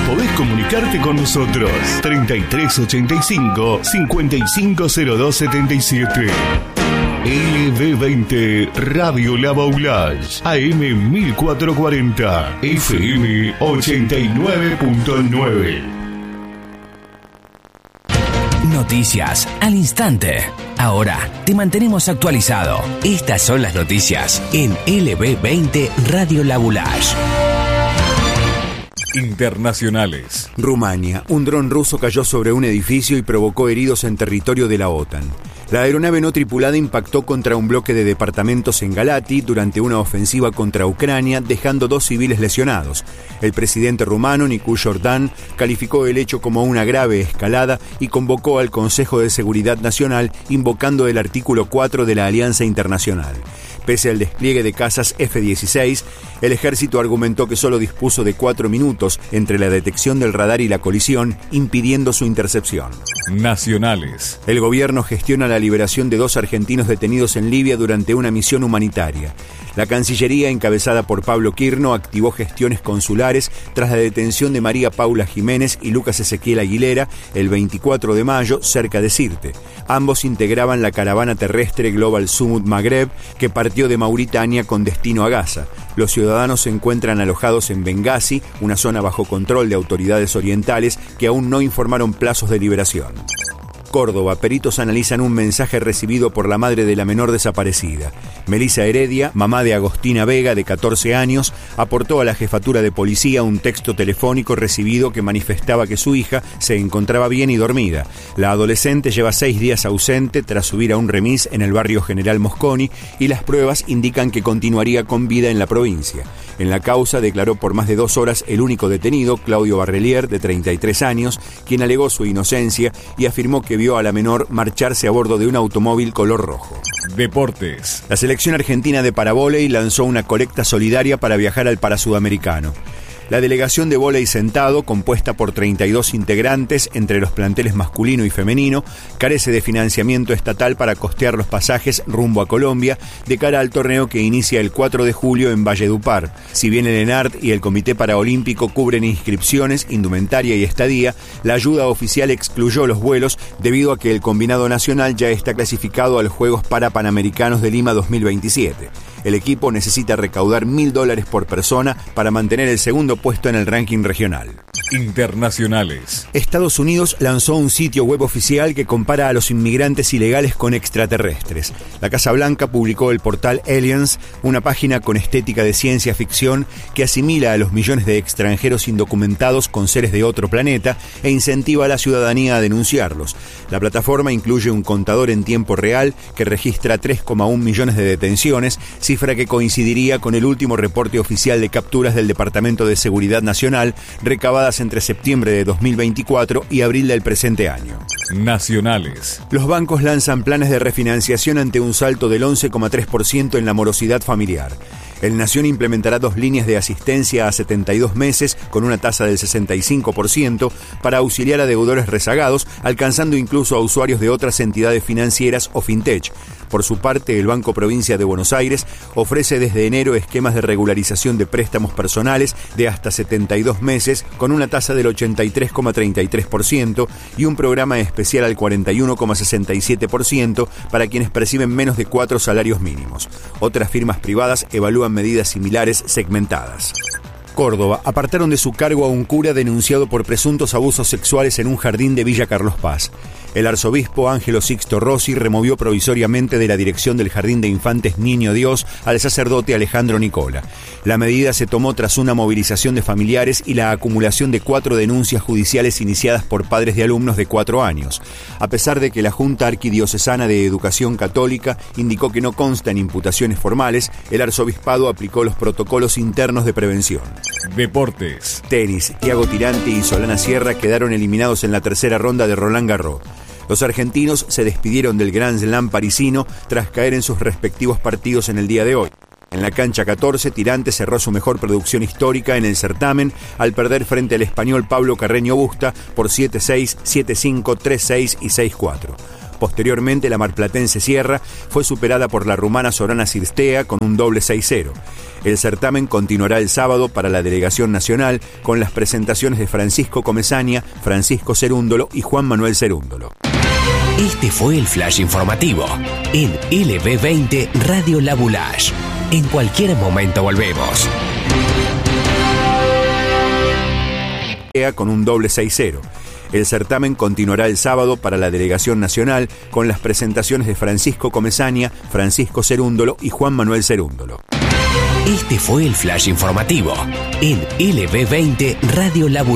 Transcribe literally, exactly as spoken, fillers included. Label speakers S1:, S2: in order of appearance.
S1: podés comunicarte con nosotros. treinta y tres ochenta y cinco, cincuenta y cinco cero dos setenta y siete. L B veinte Radio La Baulage, A M mil cuatrocientos cuarenta, F M ochenta y nueve punto nueve.
S2: Noticias al instante. Ahora te mantenemos actualizado. Estas son las noticias en L B veinte Radio La Baulage.
S3: Internacionales.
S4: Rumania. Un dron ruso cayó sobre un edificio y provocó heridos en territorio de la OTAN. La aeronave no tripulada impactó contra un bloque de departamentos en Galati durante una ofensiva contra Ucrania, dejando dos civiles lesionados. El presidente rumano, Nicu Jordan, calificó el hecho como una grave escalada y convocó al Consejo de Seguridad Nacional invocando el artículo cuatro de la Alianza Internacional. Pese al despliegue de cazas F dieciséis, el ejército argumentó que solo dispuso de cuatro minutos entre la detección del radar y la colisión, impidiendo su intercepción.
S3: Nacionales.
S4: El gobierno gestiona la liberación de dos argentinos detenidos en Libia durante una misión humanitaria. La Cancillería, encabezada por Pablo Quirno, activó gestiones consulares tras la detención de María Paula Jiménez y Lucas Ezequiel Aguilera el veinticuatro de mayo cerca de Sirte. Ambos integraban la caravana terrestre Global Summit Maghreb que partió de Mauritania con destino a Gaza. Los ciudadanos se encuentran alojados en Bengasi, una zona bajo control de autoridades orientales que aún no informaron plazos de liberación. Córdoba, peritos analizan un mensaje recibido por la madre de la menor desaparecida. Melissa Heredia, mamá de Agostina Vega, de catorce años, aportó a la jefatura de policía un texto telefónico recibido que manifestaba que su hija se encontraba bien y dormida. La adolescente lleva seis días ausente tras subir a un remis en el barrio General Mosconi y las pruebas indican que continuaría con vida en la provincia. En la causa declaró por más de dos horas el único detenido, Claudio Barrelier, de treinta y tres años, quien alegó su inocencia y afirmó que vio a la menor marcharse a bordo de un automóvil color rojo.
S3: Deportes.
S4: La selección argentina de paravóley lanzó una colecta solidaria para viajar al Parasudamericano. La delegación de vóley sentado, compuesta por treinta y dos integrantes entre los planteles masculino y femenino, carece de financiamiento estatal para costear los pasajes rumbo a Colombia de cara al torneo que inicia el cuatro de julio en Valledupar. Si bien el ENART y el Comité Paraolímpico cubren inscripciones, indumentaria y estadía, la ayuda oficial excluyó los vuelos debido a que el combinado nacional ya está clasificado a los Juegos Parapanamericanos de Lima dos mil veintisiete. El equipo necesita recaudar mil dólares por persona para mantener el segundo puesto en el ranking regional.
S3: Internacionales.
S4: Estados Unidos lanzó un sitio web oficial que compara a los inmigrantes ilegales con extraterrestres. La Casa Blanca publicó el portal Aliens, una página con estética de ciencia ficción que asimila a los millones de extranjeros indocumentados con seres de otro planeta e incentiva a la ciudadanía a denunciarlos. La plataforma incluye un contador en tiempo real que registra tres coma uno millones de detenciones, cifra que coincidiría con el último reporte oficial de capturas del Departamento de Seguridad Nacional recabadas entre septiembre de dos mil veinticuatro y abril del presente año.
S3: Nacionales.
S4: Los bancos lanzan planes de refinanciación ante un salto del once coma tres por ciento en la morosidad familiar. El Nación implementará dos líneas de asistencia a setenta y dos meses con una tasa del sesenta y cinco por ciento para auxiliar a deudores rezagados, alcanzando incluso a usuarios de otras entidades financieras o fintech. Por su parte, el Banco Provincia de Buenos Aires ofrece desde enero esquemas de regularización de préstamos personales de hasta setenta y dos meses con una tasa del ochenta y tres coma treinta y tres por ciento y un programa especial al cuarenta y uno coma sesenta y siete por ciento para quienes perciben menos de cuatro salarios mínimos. Otras firmas privadas evalúan medidas similares segmentadas. Córdoba, apartaron de su cargo a un cura denunciado por presuntos abusos sexuales en un jardín de Villa Carlos Paz. El arzobispo Ángelo Sixto Rossi removió provisoriamente de la dirección del Jardín de Infantes Niño Dios al sacerdote Alejandro Nicola. La medida se tomó tras una movilización de familiares y la acumulación de cuatro denuncias judiciales iniciadas por padres de alumnos de cuatro años. A pesar de que la Junta Arquidiocesana de Educación Católica indicó que no constan imputaciones formales, el arzobispado aplicó los protocolos internos de prevención.
S3: Deportes.
S4: Tenis. Thiago Tirante y Solana Sierra quedaron eliminados en la tercera ronda de Roland Garros. Los argentinos se despidieron del Grand Slam parisino tras caer en sus respectivos partidos en el día de hoy. En la cancha catorce, Tirante cerró su mejor producción histórica en el certamen al perder frente al español Pablo Carreño Busta por siete seis, siete cinco, tres seis y seis cuatro. Posteriormente, la marplatense Sierra fue superada por la rumana Sorana Cirstea con un doble seis cero. El certamen continuará el sábado para la delegación nacional con las presentaciones de Francisco Comesaña, Francisco Cerúndolo y Juan Manuel Cerúndolo.
S2: Este fue el flash informativo en L B veinte Radio La Boulage. En cualquier momento volvemos.
S4: Con un doble seis cero. El certamen continuará el sábado para la delegación nacional con las presentaciones de Francisco Comesaña, Francisco Cerúndolo y Juan Manuel Cerúndolo.
S2: Este fue el flash informativo en L B veinte Radio La Boulage.